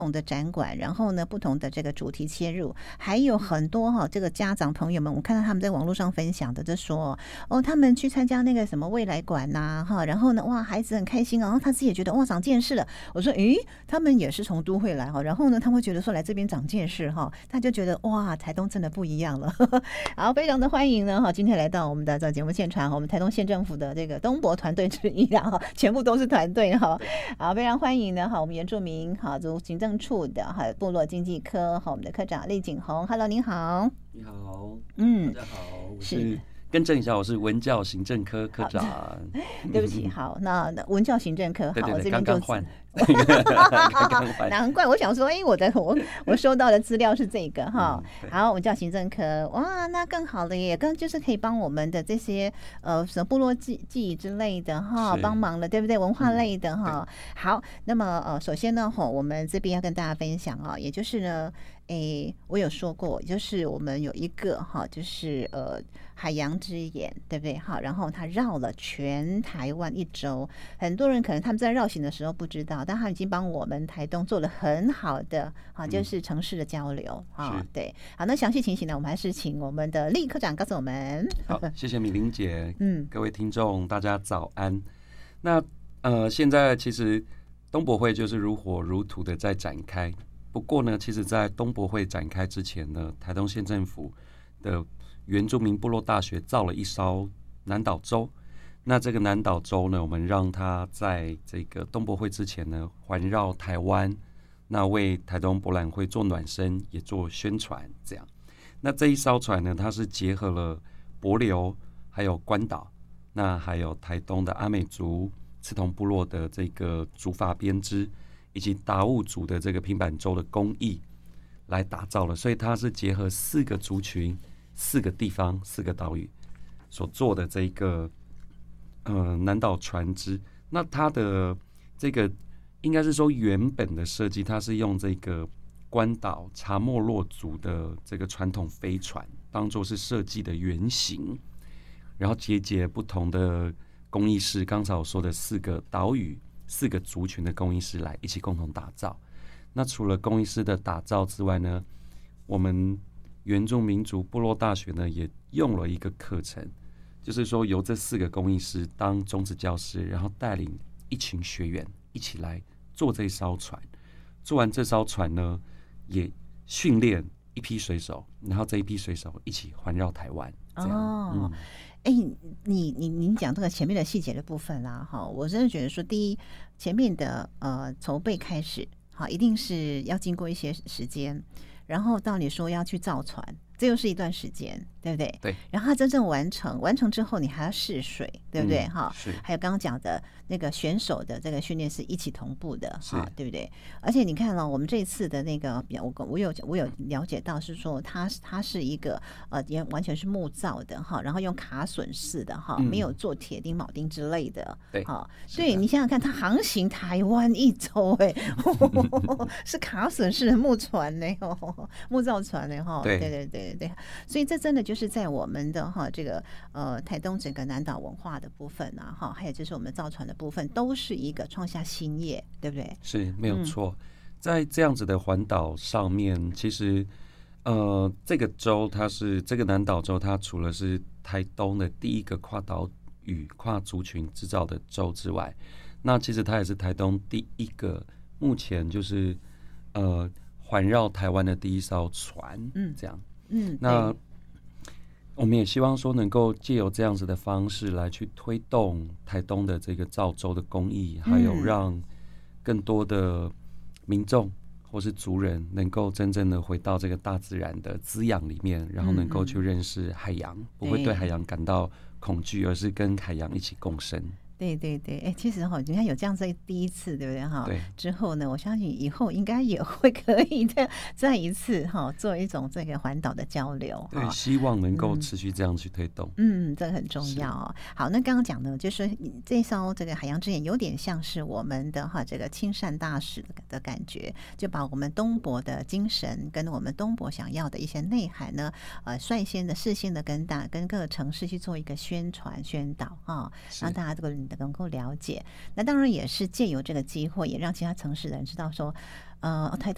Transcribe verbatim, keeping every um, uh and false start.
同的展馆，然后呢，不同的这个主题切入，还有很多哈、哦，这个家长朋友们，我看到他们在网络上分享的，就说哦，他们去参加那个什么未来馆呐、啊，哈，然后呢，哇，孩子很开心啊，然后他自己也觉得哇，长见识了。我说，诶，他们也是从都会来哈，然后呢，他会觉得说来这边长见识哈，他就觉得哇，台东真的不一样了。好，非常的欢迎呢哈，今天来到我们的这节目现场，我们台东县政府的这个东博团队之一啊，全部都是团队哈。好，非常欢迎呢哈，我们原住民好族行政处的哈部落经济科哈我们的科长厉景宏 ，Hello， 您好。 你好， 嗯， 大家好，我是更正一下，我是文教行政科科长。 对不起，好，那文教行政科，好， 对对对， 我这边就刚刚换，刚刚换， 难怪我想说，哎，我的我我收到的资料是这个哈。 嗯、 好，文教行政科，哇，那更好了耶，更就是可以帮我们的这些呃什么部落记记忆之类的哈，帮忙了，对不对？文化类的哈、嗯。好，那么呃，首先呢，哈，我们这边要跟大家分享啊，也就是呢。诶，我有说过，就是我们有一个哈，就是呃海洋之眼，对不对？好，然后它绕了全台湾一周，很多人可能他们在绕行的时候不知道，但他已经帮我们台东做了很好的啊，就是城市的交流啊、嗯。对，好，那详细情形呢，我们还是请我们的厉科长告诉我们。 好，谢谢米玲姐， 嗯， 各位听众大家早安。那呃，现在其实东博会就是如火如荼的在展开。不过呢，其实在东博会展开之前呢，台东县政府的原住民部落大学造了一艘南岛舟。那这个南岛舟呢，我们让它在这个东博会之前呢，环绕台湾，那为台东博览会做暖身，也做宣传。这样，那这一艘船呢，它是结合了帛琉，还有关岛，那还有台东的阿美族、赤桐部落的这个竹筏编织。以及达悟族的这个平板舟的工艺来打造了，所以它是结合四个族群、四个地方、四个岛屿所做的这个呃南岛船只。那它的这个应该是说原本的设计，它是用这个关岛查莫洛族的这个传统飞船当做是设计的原型，然后结结不同的工艺师，刚才我说的四个岛屿。四个族群的工艺师来一起共同打造。那除了工艺师的打造之外呢，我们原住民族部落大学呢也用了一个课程，就是说由这四个工艺师当种子教师，然后带领一群学员一起来做这艘船。做完这艘船呢，也训练一批水手，然后这一批水手一起环绕台湾。这样， 哦。 嗯哎，你你您讲这个前面的细节的部分啦，哈，我真的觉得说，第一，前面的呃筹备开始，好，一定是要经过一些时间，然后到你说要去造船，这又是一段时间，对不对？ 对。 然后它真正完成，完成之后你还要试水，对不对？哈、 嗯，是。 还有刚刚讲的那个选手的这个训练是一起同步的，哈，对不对？而且你看了、哦、我们这次的那个，我我有我有了解到是说它它是一个呃，也完全是木造的哈，然后用卡榫式的哈、嗯，没有做铁钉、铆钉之类的， 对， 哈，对你想想看，它航行台湾一周哎，是卡榫式的木船呢，木造船呢哈，对对对对对，所以这真的就是在我们的哈这个呃台东整个南岛文化的部分啊哈，还有就是我们造船的部分，都是一个创下新业，对不对？ 是没有错、嗯，在这样子的环岛上面，其实呃这个州它是这个南岛州，它除了是台东的第一个跨岛屿跨族群制造的州之外，那其实它也是台东第一个目前就是呃环绕台湾的第一艘船，嗯，这样，嗯，那我们也希望说能够借由这样子的方式来去推动台东的这个造舟的工艺，还有让更多的民众或是族人能够真正的回到这个大自然的滋养里面，然后能够去认识海洋，不会对海洋感到恐惧，而是跟海洋一起共生。 对对对，哎，其实哈，你看有这样子第一次，对不对哈？ 对。 之后呢，我相信以后应该也会可以的，再一次哈，做一种这个环岛的交流。 对，希望能够持续这样去推动。 嗯，这个很重要哦。好，那刚刚讲呢，就是这艘这个海洋之眼有点像是我们的哈这个亲善大使的感觉，就把我们东博的精神跟我们东博想要的一些内涵呢，呃，率先的、事先的跟大跟各个城市去做一个宣传宣导啊，让大家这个。能够了解，那当然也是借由这个机会，也让其他城市的人知道说，呃，台东